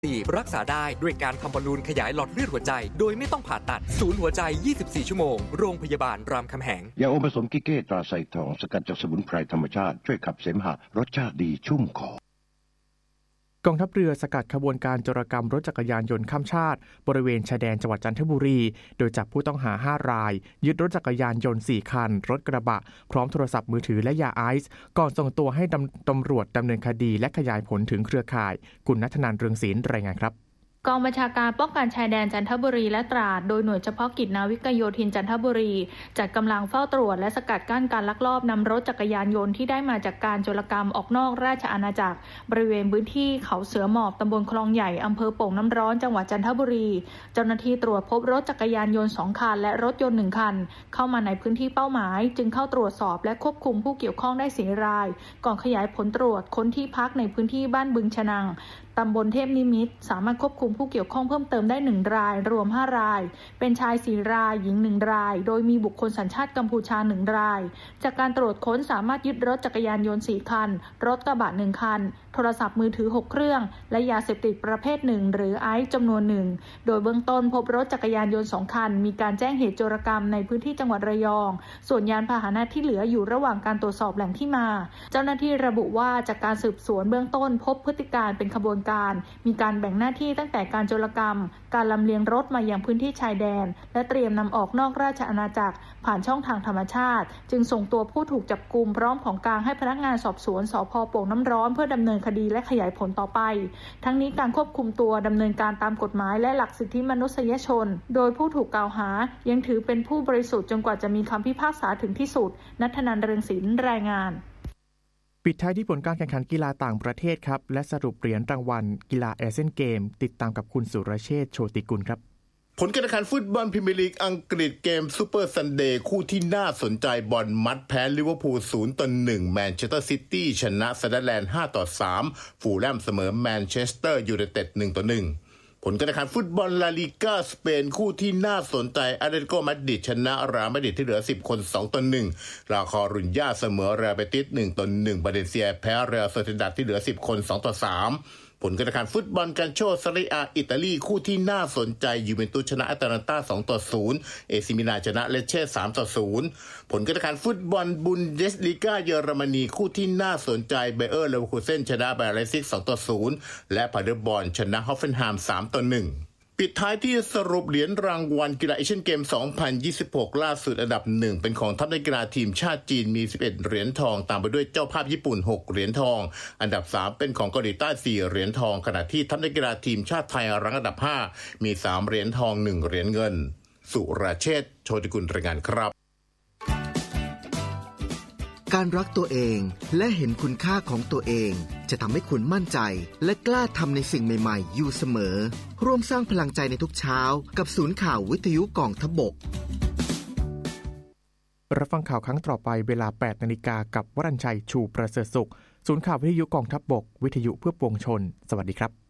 รักษาได้ด้วยการทำบอลลูนขยายหลอดเลือดหัวใจโดยไม่ต้องผ่าตัดศูนย์หัวใจ24ชั่วโมงโรงพยาบาลรามคำแหงยาอมผสมกิเก้ตราไซทองสกัดจากสมุนไพรธรรมชาติช่วยขับเสมหะรสชาติดีชุ่มคอกองทัพเรือสกัดขบวนการโจรกรรมรถจักรยานยนต์ข้ามชาติบริเวณชายแดนจังหวัดจันทบุรีโดยจับผู้ต้องหา5รายยึดรถจักรยานยนต์4คันรถกระบะพร้อมโทรศัพท์มือถือและยาไอซ์ก่อนส่งตัวให้ตำรวจดำเนินคดีและขยายผลถึงเครือข่ายคุณณัฐนันท์เรืองศิลป์รายงานครับกองบัญชาการป้องกันชายแดนจันทบุรีและตราดโดยหน่วยเฉพาะกิจนาวิกโยธินจันทบุรีจัดกำลังเฝ้าตรวจและสกัดกั้นการลักลอบนำรถจักรยานยนต์ที่ได้มาจากการโจรกรรมออกนอกราชอาณาจักรบริเวณพื้นที่เขาเสือหมอบตำบลคลองใหญ่อำเภอโป่งน้ำร้อนจังหวัดจันทบุรีเจ้าหน้าที่ตรวจพบรถจักรยานยนต์2คันและรถยนต์1คันเข้ามาในพื้นที่เป้าหมายจึงเข้าตรวจสอบและควบคุมผู้เกี่ยวข้องได้4รายก่อนขยายผลตรวจค้นที่พักในพื้นที่บ้านบึงฉนังตำบลเทพนิมิตรสามารถควบคุมผู้เกี่ยวข้องเพิ่มเติมได้1รายรวม5รายเป็นชาย4รายหญิง1รายโดยมีบุคคลสัญชาติกัมพูชา1รายจากการตรวจค้นสามารถยึดรถจักรยานยนต์4คันรถกระบะ1คันโทรศัพท์มือถือ6เครื่องและยาเสพติดประเภท1หรือไอซ์จำนวน1โดยเบื้องต้นพบรถจักรยานยนต์2คันมีการแจ้งเหตุโจรกรรมในพื้นที่จังหวัดระยองส่วนยานพาหนะที่เหลืออยู่ระหว่างการตรวจสอบแหล่งที่มาเจ้าหน้าที่ระบุว่าจากการสืบสวนเบื้องต้นพบพฤติการเป็นขบวนการมีการแบ่งหน้าที่ตั้งแต่การโจรกรรมการลำเลียงรถมายังพื้นที่ชายแดนและเตรียมนำออกนอกราชอาณาจักรผ่านช่องทางธรรมชาติจึงส่งตัวผู้ถูกจับกุมพร้อมของกลางให้พนักงานสอบสวนสภ.โป่งน้ำร้อนเพื่อดำเนินคดีและขยายผลต่อไปทั้งนี้การควบคุมตัวดำเนินการตามกฎหมายและหลักสิทธิมนุษยชนโดยผู้ถูกกล่าวหายังถือเป็นผู้บริสุทธิ์จนกว่าจะมีคำพิพากษาถึงที่สุดณัฐนันท์ เรืองศิลป์รายงานปิดท้ายที่ผลการแข่งขันกีฬาต่างประเทศครับและสรุปเหรียญรางวัลกีฬาเอเชียนเกมติดตามกับคุณสุรเชษฐ์โชติกุลครับผลการแข่งขันฟุตบอลพรีเมียร์ลีกอังกฤษเกมซูเปอร์ซันเดย์คู่ที่น่าสนใจบอลมัดแพ้ลิเวอร์พูล 0-1 แมนเชสเตอร์ซิตี้ชนะซันเดอร์แลนด์ 5-3 ฟูลแลมเสมอแมนเชสเตอร์ยูไนเต็ด 1-1 ผลการแข่งขันฟุตบอลลาลีกาสเปนคู่ที่น่าสนใจอาเตเลติโกมาดริดชนะเรอัลมาดริดที่เหลือ10คน 2-1 ลาคอรุญญาเสมอเรอัลเบติส 1-1 บาเลนเซียแพ้เรอัลโซเซดัดที่เหลือ10คน 2-3ผลการแข่งขันฟุตบอลกันโชซาเรียอิตาลีคู่ที่น่าสนใจยูเวนตุสชนะอาตาลันตา 2-0 เอซิมิลานชนะเลเช่ 3-0 ผลการแข่งขันฟุตบอลบุนเดสลีกาเยอรมนีคู่ที่น่าสนใจเบเออร์เลเวอร์คูเซ่นชนะไบเอร์เลซิก 2-0 และพาเดอร์บอร์นชนะฮอฟเฟนไฮม์ 3-1ปิดท้ายที่สรุปเหรียญรางวัลกีฬาเอเชียนเกม 2026 ล่าสุดอันดับ1เป็นของทัพนักกีฬาทีมชาติจีนมี11เหรียญทองตามไปด้วยเจ้าภาพญี่ปุ่น6เหรียญทองอันดับ3เป็นของเกาหลีใต้4เหรียญทองขณะที่ทัพนักกีฬาทีมชาติไทยรั้งอันดับ5มี3เหรียญทอง1เหรียญเงินสุรเชษฐ์โชติกุลรายงานครับการรักตัวเองและเห็นคุณค่าของตัวเองจะทำให้คุณมั่นใจและกล้าทำในสิ่งใหม่ๆอยู่เสมอร่วมสร้างพลังใจในทุกเช้ากับศูนย์ข่าววิทยุกองทพบกรับฟังข่าวครั้งต่อไปเวลา 8 นาฬิกากับวรัญชัยชูประเสริฐสุขศูนย์ข่าววิทยุกองทพบกวิทยุเพื่อปวงชนสวัสดีครับ